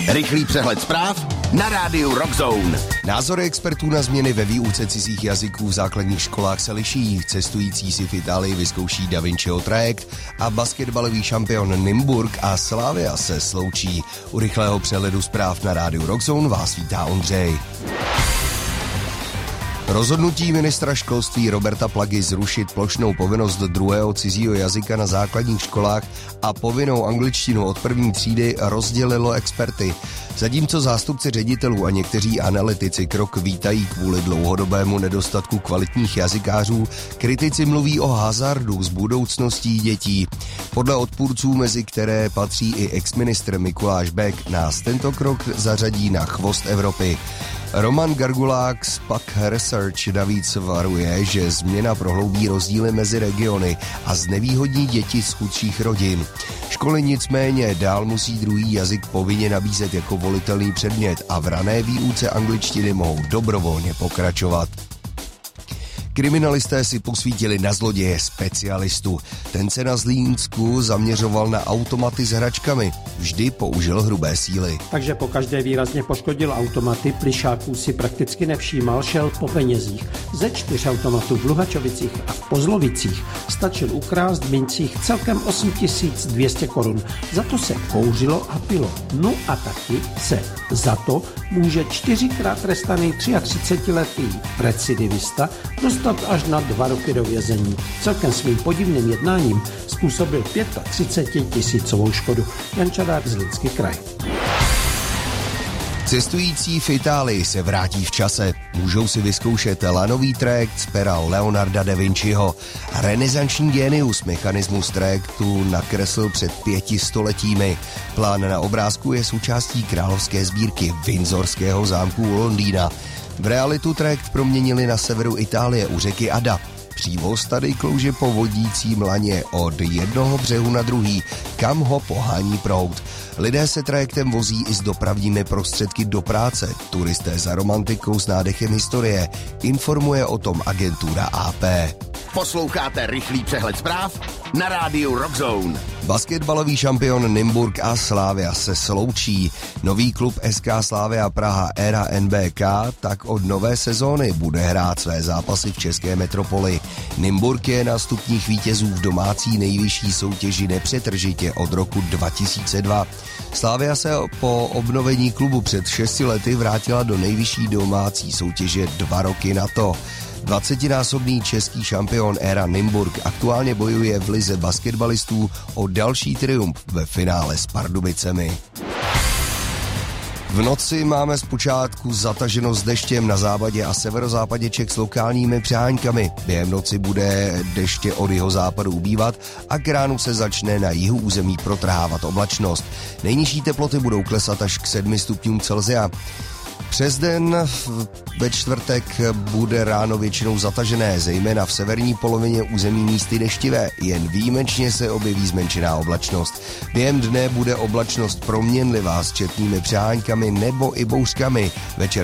Rychlý přehled zpráv na rádiu Rock Zone. Názory expertů na změny ve výuce cizích jazyků v základních školách se liší. Cestující si v Itálii vyzkouší Da Vinciho trajekt a basketbalový šampion Nymburk a Slavia se sloučí. U rychlého přehledu zpráv na rádiu Rock Zone vás vítá Ondřej. Rozhodnutí ministra školství Roberta Plagy zrušit plošnou povinnost druhého cizího jazyka na základních školách a povinnou angličtinu od první třídy rozdělilo experty. Zatímco zástupci ředitelů a někteří analytici krok vítají kvůli dlouhodobému nedostatku kvalitních jazykářů, kritici mluví o hazardu s budoucností dětí. Podle odpůrců, mezi které patří i exministr Mikuláš Bek, nás tento krok zařadí na chvost Evropy. Roman Gargulák z PAC Research navíc varuje, že změna prohloubí rozdíly mezi regiony a znevýhodní děti z chudších rodin. Školy nicméně dál musí druhý jazyk povinně nabízet jako volitelný předmět a v rané výuce angličtiny mohou dobrovolně pokračovat. Kriminalisté si posvítili na zloděje specialistu. Ten se na Zlínsku zaměřoval na automaty s hračkami. Vždy použil hrubé síly. Takže pokaždé výrazně poškodil automaty, plyšáků si prakticky nevšímal, šel po penězích. Ze 4 automatů v Luhačovicích a v Pozlovicích stačil ukrást v mincích celkem 8200 korun. Za to se kouřilo a pilo. No a taky se za to může 4krát trestaný 33letý recidivista dostat až na 2 roky do vězení. Celkem svým podivným jednáním způsobil 35 000 škodu. Jan Čadák, Zlínský kraj. Cestující v Itálii se vrátí v čase. Můžou si vyzkoušet lanový trajekt z pera Leonarda da Vinciho. Renesanční génius mechanismus trajektu nakreslil před 5 stoletími. Plán na obrázku je součástí královské sbírky Windsorského zámku u Londýna. V realitu trajekt proměnili na severu Itálie u řeky Ada. Přívoz tady klouže po vodícím laně od jednoho břehu na druhý, kam ho pohání proud. Lidé se trajektem vozí i s dopravními prostředky do práce. Turisté za romantikou s nádechem historie. Informuje o tom agentura AP. Posloucháte rychlý přehled zpráv na rádiu Rock Zone. Basketbalový šampion Nymburk a Slavia se sloučí. Nový klub SK Slavia Praha éra NBK tak od nové sezóny bude hrát své zápasy v české metropoli. Nymburk je na stupních vítězů v domácí nejvyšší soutěži nepřetržitě od roku 2002. Slavia se po obnovení klubu před 6 lety vrátila do nejvyšší domácí soutěže 2 roky na to. 20násobný český šampion éra Nymburk aktuálně bojuje v lize basketbalistů o další triumf ve finále s Pardubicemi. V noci máme zpočátku zataženo s deštěm na západě a severozápadě Čech s lokálními přeháňkami. Během noci bude deště od jihozápadu ubývat a k ránu se začne na jihu území protrhávat oblačnost. Nejnižší teploty budou klesat až k 7 stupňům Celsia. Přes den ve čtvrtek bude ráno většinou zatažené, zejména v severní polovině území místy deštivé. Jen výjimečně se objeví zmenšená oblačnost. Během dne bude oblačnost proměnlivá s četnými přeháňkami nebo i bouřkami. Večer